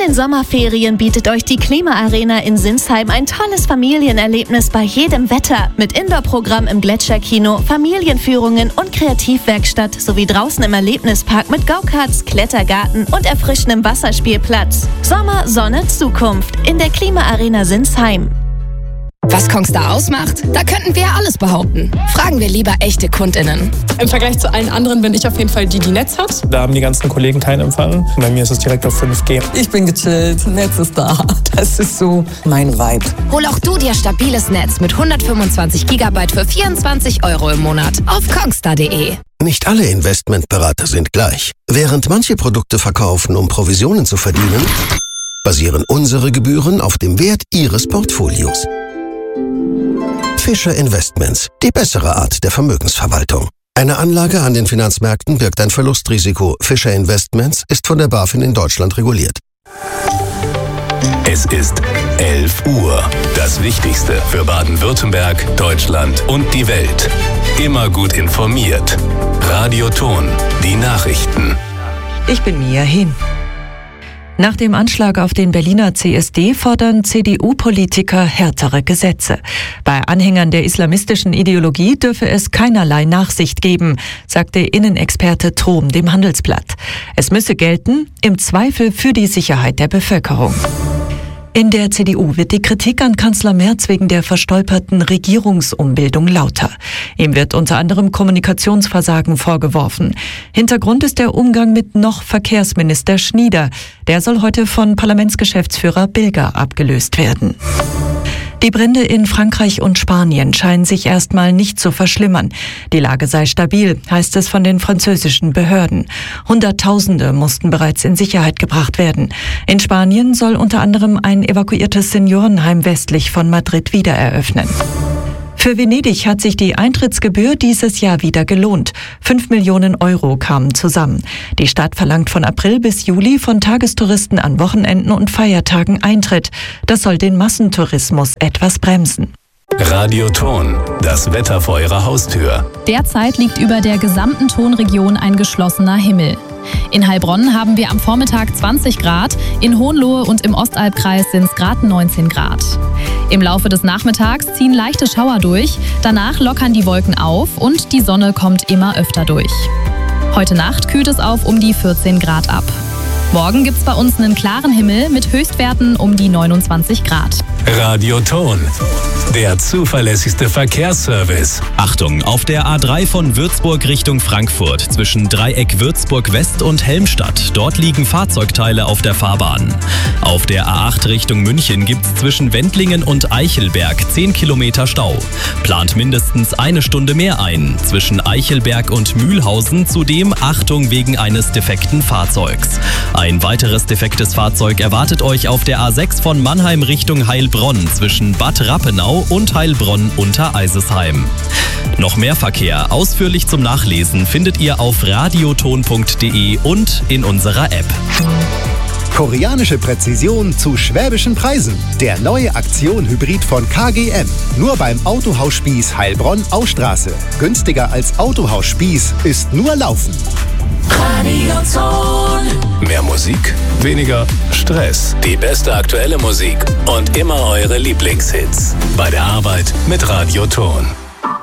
den Sommerferien bietet euch die Klimaarena in Sinsheim ein tolles Familienerlebnis bei jedem Wetter. Mit Indoor-Programm im Gletscherkino, Familienführungen und Kreativwerkstatt sowie draußen im Erlebnispark mit Go-Karts, Klettergarten und erfrischendem Wasserspielplatz. Sommer, Sonne, Zukunft in der Klimaarena Sinsheim. Was Kongstar ausmacht? Da könnten wir alles behaupten. Fragen wir lieber echte KundInnen. Im Vergleich zu allen anderen bin ich auf jeden Fall die Netz hat. Da haben die ganzen Kollegen keinen Empfang. Bei mir ist es direkt auf 5G. Ich bin gechillt, Netz ist da. Das ist so mein Vibe. Hol auch du dir stabiles Netz mit 125 GB für 24 € im Monat auf kongstar.de. Nicht alle Investmentberater sind gleich. Während manche Produkte verkaufen, um Provisionen zu verdienen, basieren unsere Gebühren auf dem Wert Ihres Portfolios. Fischer Investments, die bessere Art der Vermögensverwaltung. Eine Anlage an den Finanzmärkten birgt ein Verlustrisiko. Fischer Investments ist von der BaFin in Deutschland reguliert. Es ist 11 Uhr. Das Wichtigste für Baden-Württemberg, Deutschland und die Welt. Immer gut informiert. Radio Ton, die Nachrichten. Ich bin Mia Hin. Nach dem Anschlag auf den Berliner CSD fordern CDU-Politiker härtere Gesetze. Bei Anhängern der islamistischen Ideologie dürfe es keinerlei Nachsicht geben, sagte Innenexperte Trom dem Handelsblatt. Es müsse gelten, im Zweifel für die Sicherheit der Bevölkerung. In der CDU wird die Kritik an Kanzler Merz wegen der verstolperten Regierungsumbildung lauter. Ihm wird unter anderem Kommunikationsversagen vorgeworfen. Hintergrund ist der Umgang mit noch Verkehrsminister Schnieder. Der soll heute von Parlamentsgeschäftsführer Bilger abgelöst werden. Die Brände in Frankreich und Spanien scheinen sich erstmal nicht zu verschlimmern. Die Lage sei stabil, heißt es von den französischen Behörden. Hunderttausende mussten bereits in Sicherheit gebracht werden. In Spanien soll unter anderem ein evakuiertes Seniorenheim westlich von Madrid wieder eröffnen. Für Venedig hat sich die Eintrittsgebühr dieses Jahr wieder gelohnt. 5 Millionen € kamen zusammen. Die Stadt verlangt von April bis Juli von Tagestouristen an Wochenenden und Feiertagen Eintritt. Das soll den Massentourismus etwas bremsen. Radio Ton, das Wetter vor Ihrer Haustür. Derzeit liegt über der gesamten Tonregion ein geschlossener Himmel. In Heilbronn haben wir am Vormittag 20 Grad, in Hohenlohe und im Ostalbkreis sind es gerade 19 Grad. Im Laufe des Nachmittags ziehen leichte Schauer durch, danach lockern die Wolken auf und die Sonne kommt immer öfter durch. Heute Nacht kühlt es auf um die 14 Grad ab. Morgen gibt's bei uns einen klaren Himmel mit Höchstwerten um die 29 Grad. Radio Ton, der zuverlässigste Verkehrsservice. Achtung, auf der A3 von Würzburg Richtung Frankfurt zwischen Dreieck Würzburg West und Helmstadt. Dort liegen Fahrzeugteile auf der Fahrbahn. Auf der A8 Richtung München gibt's zwischen Wendlingen und Eichelberg 10 Kilometer Stau. Plant mindestens eine Stunde mehr ein. Zwischen Eichelberg und Mühlhausen zudem Achtung wegen eines defekten Fahrzeugs. Ein weiteres defektes Fahrzeug erwartet euch auf der A6 von Mannheim Richtung Heilbronn zwischen Bad Rappenau und Heilbronn unter Eisesheim. Noch mehr Verkehr ausführlich zum Nachlesen findet ihr auf radioton.de und in unserer App. Koreanische Präzision zu schwäbischen Preisen. Der neue Aktion Hybrid von KGM. Nur beim Autohaus Spieß Heilbronn-Austraße. Günstiger als Autohaus Spieß ist nur Laufen. Radio Ton. Mehr Musik, weniger Stress. Die beste aktuelle Musik und immer eure Lieblingshits. Bei der Arbeit mit Radio Ton.